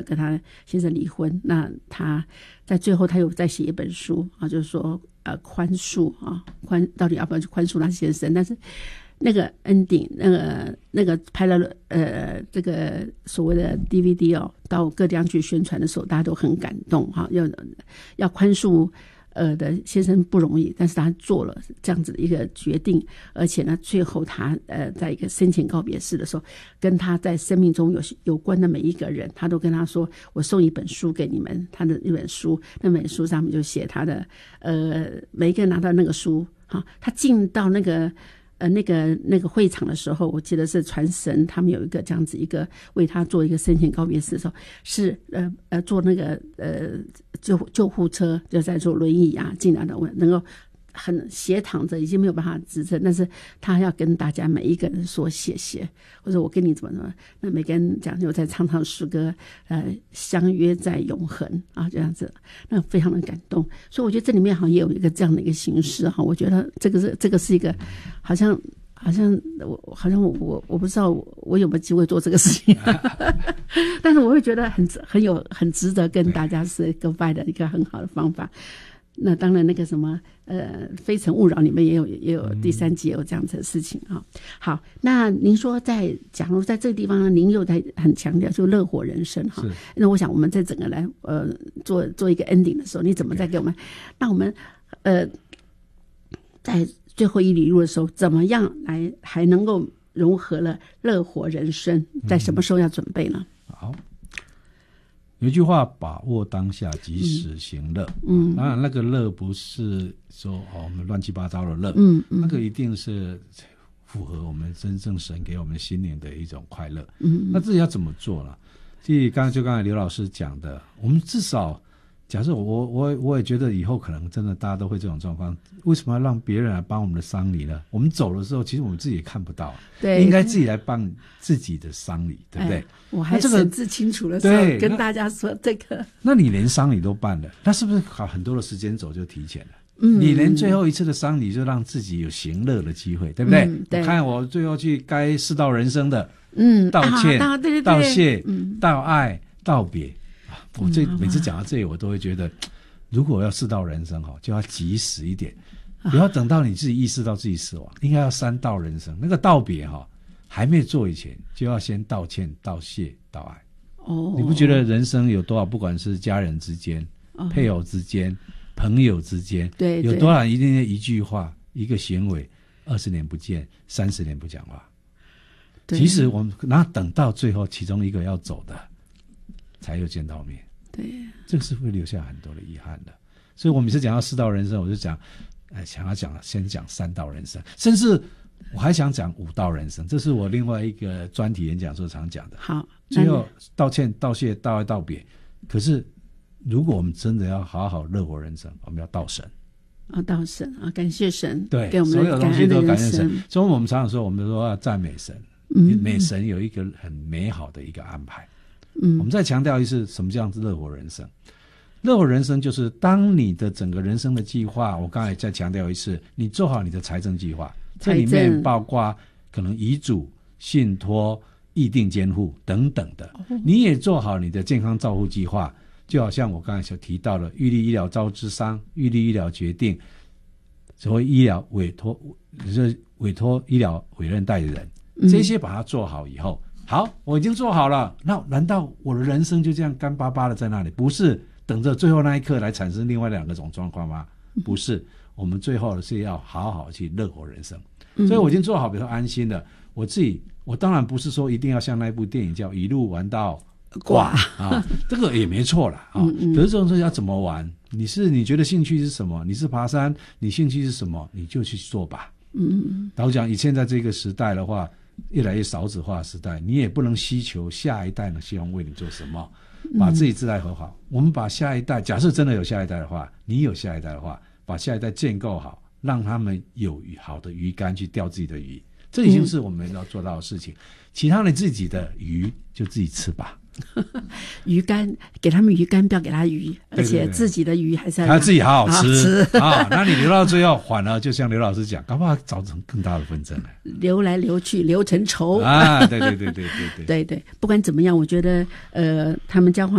跟他先生离婚。那他在最后他又再写一本书啊，就是说宽恕啊，到底要不要去宽恕他先生？但是那个 ending 那个拍了这个所谓的 DVD 哦，到各地方去宣传的时候，大家都很感动哈，要宽恕的先生不容易，但是他做了这样子的一个决定，而且呢，最后他在一个生前告别式的时候，跟他在生命中有关的每一个人，他都跟他说：“我送一本书给你们。”他的一本书，那本书上面就写他的每一个人拿到那个书哈，他进到那个会场的时候，我记得是传神，他们有一个这样子一个为他做一个生前告别式的时候，是坐那个救护车，就在坐轮椅啊进来的，能够很斜躺着，已经没有办法支撑，但是他要跟大家每一个人说谢谢，或者我跟你怎么，那每个人讲就在唱诗歌，相约在永恒啊，这样子，那非常的感动。所以我觉得这里面好像也有一个这样的一个形式哈，我觉得这个是一个好像我不知道我有没有机会做这个事情，但是我会觉得很值得跟大家是 goodbye 的一个很好的方法。那当然那个什么非诚勿扰里面也有第3集也有这样子的事情啊。好，那您说假如在这个地方呢，您又在很强调就乐活人生哈。那我想我们在整个来做一个 ending 的时候，你怎么再给我们？那我们在最后一里路的时候，怎么样来还能够融合了乐活人生？在什么时候要准备呢？ 好。有一句话，把握当下，及时行乐。当然那个乐不是说我们乱七八糟的乐，那个一定是符合我们真正神给我们心灵的一种快乐。那自己要怎么做呢？其实刚才刘老师讲的，我们至少假设我也觉得以后可能真的大家都会这种状况，为什么要让别人来帮我们的丧礼呢？我们走的时候，其实我们自己也看不到，对，应该自己来帮自己的丧礼，对不对？ 我还神志清楚的时候跟大家说这个， 那你连丧礼都办了，那是不是很多的时间走就提前了？你连最后一次的丧礼就让自己有行乐的机会，对不对？对，我看我最后去该世道人生的，道歉、对道谢、道爱、道别。我每次讲到这里，我都会觉得，如果要世道人生就要及时一点，不要等到你自己意识到自己死亡，应该要3道人生。那个道别还没做以前，就要先道歉、道谢、道爱。你不觉得人生有多少，不管是家人之间、配偶之间、朋友之间，对，有多少一定一句话、一个行为，20年不见，30年不讲话。即使我们等到最后其中一个要走的，才又见到面，对，这个是会留下很多的遗憾的。所以我每次讲到4道人生，我就讲，想要先讲3道人生，甚至我还想讲5道人生，这是我另外一个专题演讲时候常讲的。好，最后道歉、道谢、道爱、道别。可是如果我们真的要好好乐活人生，我们要道神。 道神啊，感谢神， 对， 给我们所有东西都感谢神。所以我们常常说，我们说要赞美神，美神有一个很美好的一个安排。我们再强调一次，什么叫乐活人生？乐活人生就是当你的整个人生的计划，我刚才再强调一次，你做好你的财政计划，这里面包括可能遗嘱、信托、议定监护等等的，你也做好你的健康照护计划，就好像我刚才所提到的预立医疗招资商、预立医疗决定，所谓医疗委托医疗委任代理人，这些把它做好以后，好，我已经做好了，那难道我的人生就这样干巴巴的在那里？不是，等着最后那一刻来产生另外2种状况吗？不是，我们最后是要好好去乐活人生。所以我已经做好，比如说安心的，我当然不是说一定要像那部电影叫一路玩到挂啊，这个也没错啦啊。可是这种事要怎么玩？你觉得兴趣是什么？你是爬山，你兴趣是什么？你就去做吧。老讲以现在这个时代的话，越来越少子化的时代，你也不能希求下一代呢希望为你做什么，把自己自爱和好。我们把下一代，假设真的有下一代的话，你有下一代的话，把下一代建构好，让他们有好的鱼竿去钓自己的鱼，这已经是我们要做到的事情。其他的自己的鱼就自己吃吧。 鱼竿，给他们鱼竿，不要给他鱼，而且自己的鱼还是要他自己好好吃啊。那你留到最后，反而就像刘老师讲，搞不好造成更大的纷争了， 流来流去，流成仇啊！对，不管怎么样，我觉得他们教化